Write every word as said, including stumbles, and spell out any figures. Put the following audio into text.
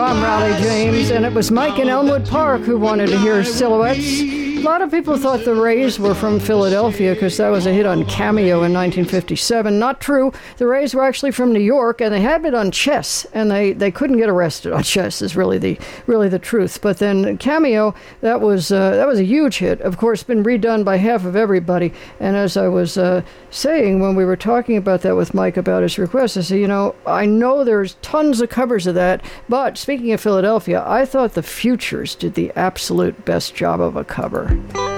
I'm Raleigh James, and it was Mike in Elmwood Park who wanted to hear Silhouettes. A lot of people thought the Rays were from Philadelphia because that was a hit on Cameo in nineteen fifty-seven. Not true. The Rays were actually from New York, and they had it on Chess, and they, they couldn't get arrested on Chess is really the really the truth. But then Cameo, that was uh, that was a huge hit. Of course, been redone by half of everybody. And as I was uh, saying when we were talking about that with Mike about his request, I said, you know, I know there's tons of covers of that, but speaking of Philadelphia, I thought the Futures did the absolute best job of a cover.